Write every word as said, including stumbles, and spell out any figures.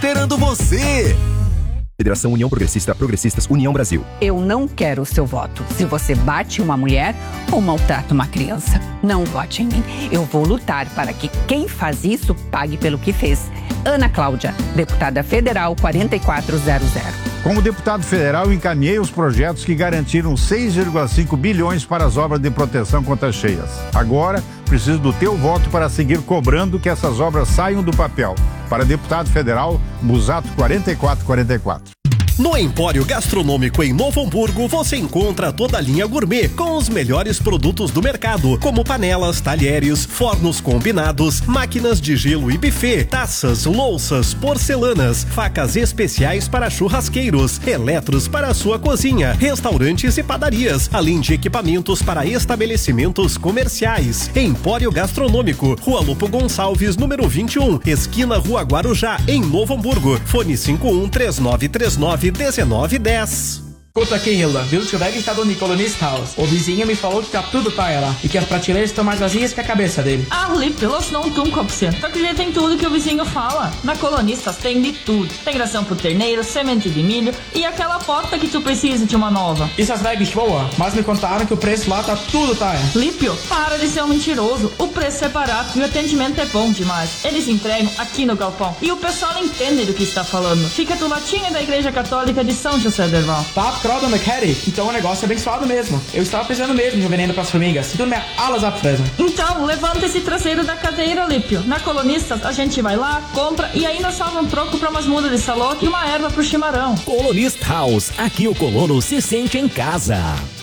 esperando você. Federação União Progressista, Progressistas, União Brasil. Eu não quero o seu voto. Se você bate uma mulher ou maltrata uma criança, não vote em mim. Eu vou lutar para que quem faz isso pague pelo que fez. Ana Cláudia, deputada federal quarenta e quatro zero zero. Como deputado federal, encaminhei os projetos que garantiram seis vírgula cinco bilhões para as obras de proteção contra cheias. Agora, preciso do teu voto para seguir cobrando que essas obras saiam do papel. Para deputado federal, Busato quarenta e quatro quarenta e quatro. No Empório Gastronômico em Novo Hamburgo, você encontra toda a linha gourmet com os melhores produtos do mercado, como panelas, talheres, fornos combinados, máquinas de gelo e buffet, taças, louças, porcelanas, facas especiais para churrasqueiros, eletros para a sua cozinha, restaurantes e padarias, além de equipamentos para estabelecimentos comerciais. Empório Gastronômico, Rua Lupo Gonçalves, número vinte e um, esquina Rua Guarujá, em Novo Hamburgo. Fone cinco um três nove três nove dezenove dez. Escuta aqui, Hilda, viu que o bag está no Colonist House. O vizinho me falou que tá tudo paia lá e que as prateleiras estão mais vazias que a cabeça dele. Ah, Lipe, elas não estão com opção. Só que já tem tudo que o vizinho fala. Na Colonistas tem de tudo. Tem ração pro terneiro, semente de milho e aquela pota que tu precisa de uma nova. Isso as bags boa, mas me contaram que o preço lá tá tudo paia. Lípio, para de ser um mentiroso. O preço é barato e o atendimento é bom demais. Eles entregam aqui no galpão e o pessoal entende do que está falando. Fica do latinho da Igreja Católica de São José del Val. Tá, Croda McHattie, então o negócio é abençoado mesmo. Eu estava precisando mesmo de um veneno para as formigas. Tudo minha alas abfresam. Então, levanta esse traseiro da cadeira, Lípio. Na Colonistas, a gente vai lá, compra e aí nós salva um troco para umas mudas de salão e uma erva pro chimarrão. Colonist House, aqui o colono se sente em casa.